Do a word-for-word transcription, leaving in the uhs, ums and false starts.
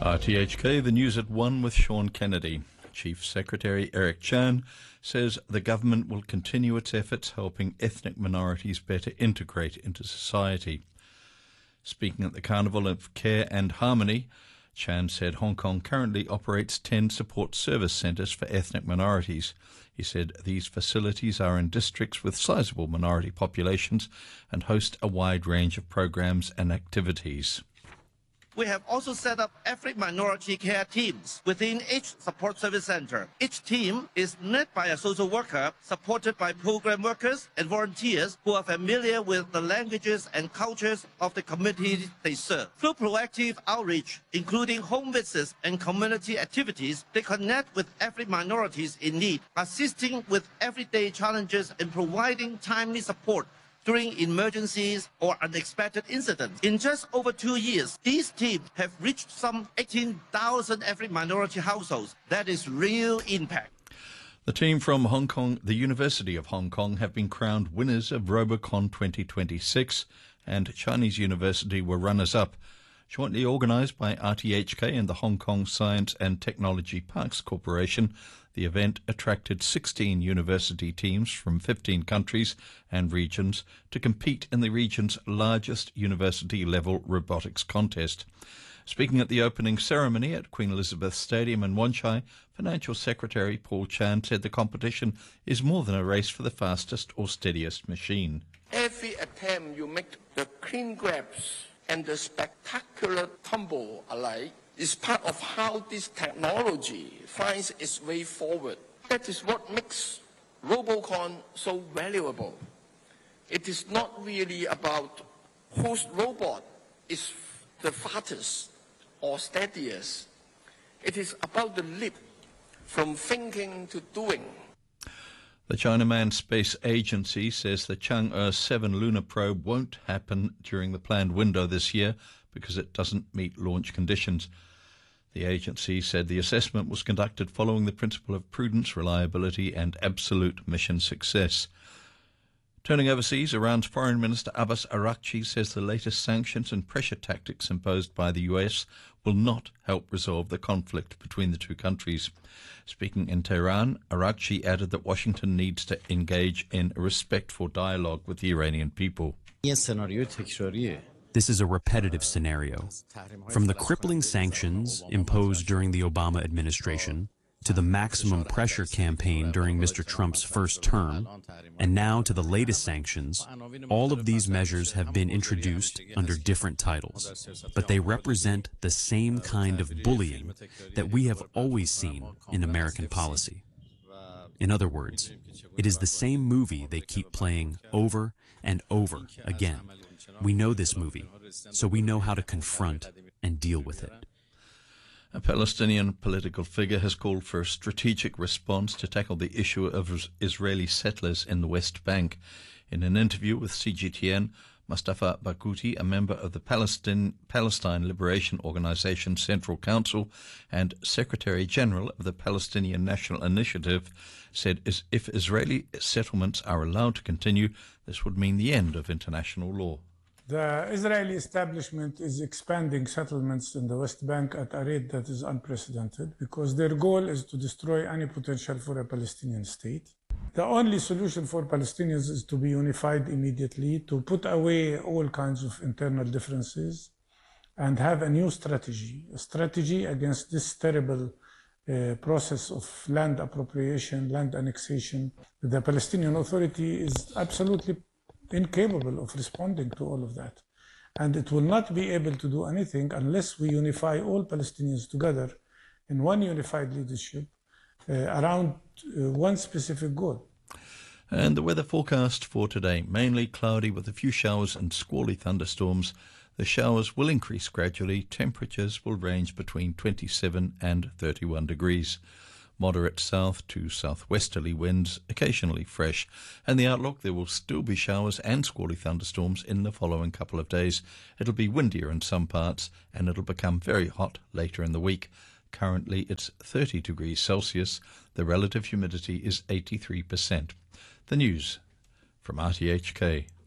R T H K, the news at one with Sean Kennedy. Chief Secretary Eric Chan says the government will continue its efforts helping ethnic minorities better integrate into society. Speaking at the Carnival of Care and Harmony, Chan said Hong Kong currently operates ten support service centres for ethnic minorities. He said these facilities are in districts with sizable minority populations and host a wide range of programs and activities. We have also set up ethnic minority care teams within each support service center. Each team is led by a social worker, supported by program workers and volunteers who are familiar with the languages and cultures of the communities they serve. Through proactive outreach, including home visits and community activities, they connect with ethnic minorities in need, assisting with everyday challenges and providing timely support during emergencies or unexpected incidents. In just over two years, these teams have reached some eighteen thousand ethnic minority households. That is real impact. The team from Hong Kong, the University of Hong Kong, have been crowned winners of Robocon twenty twenty-six, and Chinese University were runners-up. Jointly organised by R T H K and the Hong Kong Science and Technology Parks Corporation, the event attracted sixteen university teams from fifteen countries and regions to compete in the region's largest university-level robotics contest. Speaking at the opening ceremony at Queen Elizabeth Stadium in Wan Chai, Financial Secretary Paul Chan said the competition is more than a race for the fastest or steadiest machine. Every attempt you make, the clean grabs and the spectacular tumble alike, is part of how this technology finds its way forward. That is what makes Robocon so valuable. It is not really about whose robot is the fastest or steadiest. It is about the leap from thinking to doing. The China Manned Space Agency says the Chang'e seven lunar probe won't happen during the planned window this year because it doesn't meet launch conditions. The agency said the assessment was conducted following the principle of prudence, reliability and absolute mission success. Turning overseas, Iran's Foreign Minister Abbas Araghchi says the latest sanctions and pressure tactics imposed by the U S will not help resolve the conflict between the two countries. Speaking in Tehran, Araghchi added that Washington needs to engage in a respectful dialogue with the Iranian people. This is a repetitive scenario. From the crippling sanctions imposed during the Obama administration to the maximum pressure campaign during Mister Trump's first term, and now to the latest sanctions, all of these measures have been introduced under different titles, but they represent the same kind of bullying that we have always seen in American policy. In other words, it is the same movie they keep playing over and over again. We know this movie, so we know how to confront and deal with it. A Palestinian political figure has called for a strategic response to tackle the issue of Israeli settlers in the West Bank. In an interview with C G T N, Mustafa Barghouti, a member of the Palestine, Palestine Liberation Organization Central Council and Secretary-General of the Palestinian National Initiative, said as if Israeli settlements are allowed to continue, this would mean the end of international law. The Israeli establishment is expanding settlements in the West Bank at a rate that is unprecedented because their goal is to destroy any potential for a Palestinian state. The only solution for Palestinians is to be unified immediately, to put away all kinds of internal differences and have a new strategy, a strategy against this terrible uh, process of land appropriation, land annexation. The Palestinian Authority is absolutely incapable of responding to all of that. And it will not be able to do anything unless we unify all Palestinians together in one unified leadership uh, around uh, one specific goal. And the weather forecast for today, mainly cloudy with a few showers and squally thunderstorms. The showers will increase gradually. Temperatures will range between twenty-seven and thirty-one degrees. Moderate south to southwesterly winds, occasionally fresh. And the outlook, there will still be showers and squally thunderstorms in the following couple of days. It'll be windier in some parts, and it'll become very hot later in the week. Currently, it's thirty degrees Celsius. The relative humidity is eighty-three percent. The news from R T H K.